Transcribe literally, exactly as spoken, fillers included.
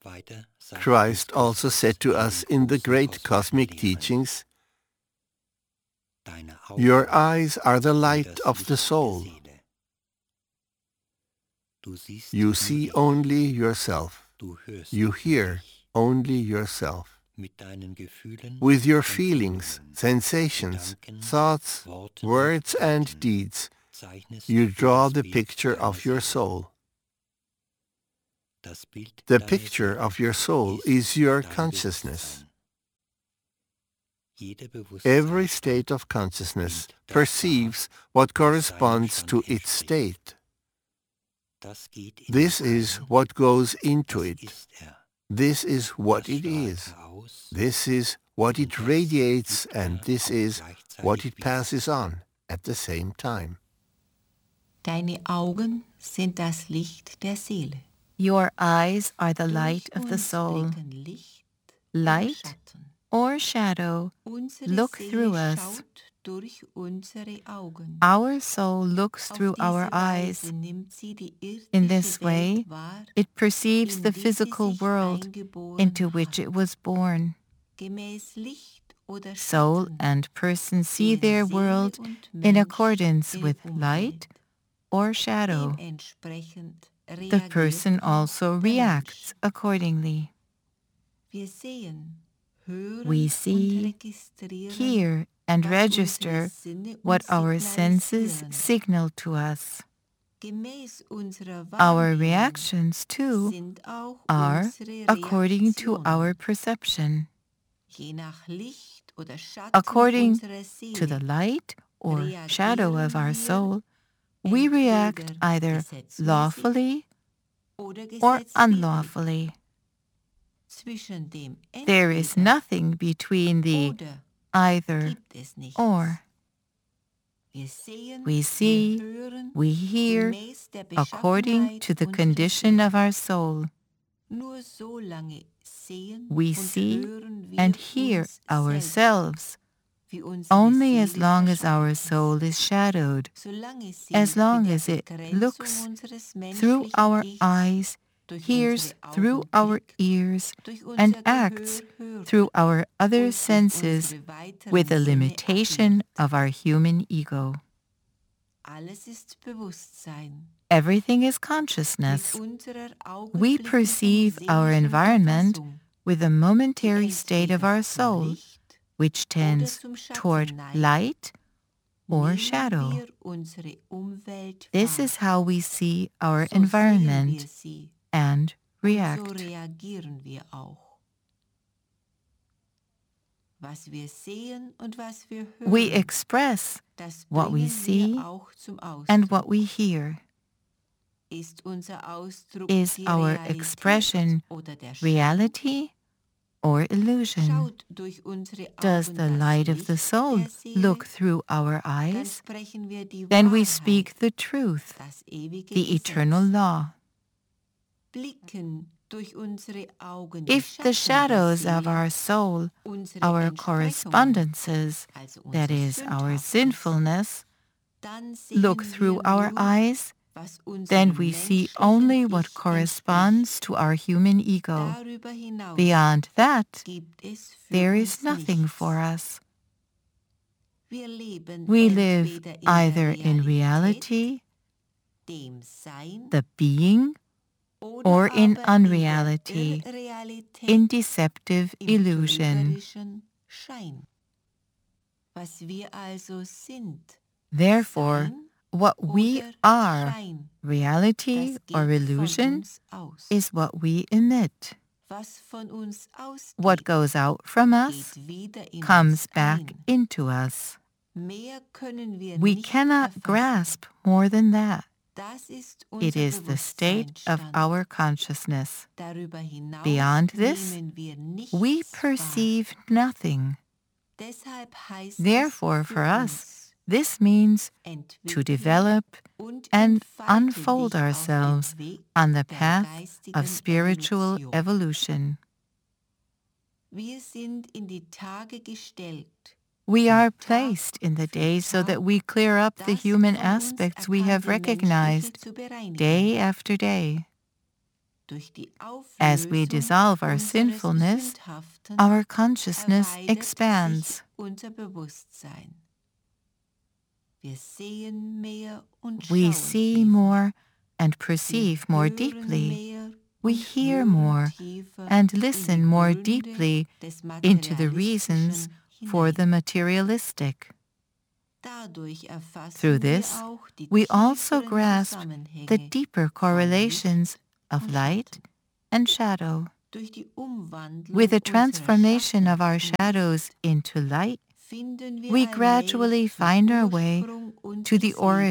Christ also said to us in the great cosmic teachings, "Your eyes are the light of the soul. You see only yourself. You hear only yourself. With your feelings, sensations, thoughts, words and deeds, you draw the picture of your soul. The picture of your soul is your consciousness. Every state of consciousness perceives what corresponds to its state. This is what goes into it. This is what it is. This is what it radiates, and this is what it passes on at the same time." Deine Augen sind das Licht der Seele. Your eyes are the light of the soul. Light or shadow look through us. Our soul looks through our eyes. In this way, it perceives the physical world into which it was born. Soul and person see their world in accordance with light or shadow. The person also reacts accordingly. We see, hear, and register what our senses signal to us. Our reactions, too, are according to our perception. According to the light or shadow of our soul, we react either lawfully or unlawfully. There is nothing between the either or. We see, we hear, according to the condition of our soul. We see and hear ourselves only as long as our soul is shadowed, as long as it looks through our eyes, hears through our ears, and acts through our other senses with the limitation of our human ego. Everything is consciousness. We perceive our environment with a momentary state of our soul, which tends toward light or shadow. This is how we see our environment and react. We express what we see and what we hear. Is our expression reality or illusion? Does the light of the soul look through our eyes? Then we speak the truth, the eternal law. If the shadows of our soul, our correspondences, that is, our sinfulness, look through our eyes, then we see only what corresponds to our human ego. Beyond that, there is nothing for us. We live either in reality, the being, or in unreality, in deceptive illusion. Therefore, what we are, reality or illusion, is what we emit. What goes out from us comes back into us. We cannot grasp more than that. It is the state of our consciousness. Beyond this, we perceive nothing. Therefore, for us, this means to develop and unfold ourselves on the path of spiritual evolution. We are placed in the day so that we clear up the human aspects we have recognized day after day. As we dissolve our sinfulness, our consciousness expands. We see more and perceive more deeply. We hear more and listen more deeply into the reasons for the materialistic. Through this, we also grasp the deeper correlations of light and shadow. With the transformation of our shadows into light, we gradually find our way to the origin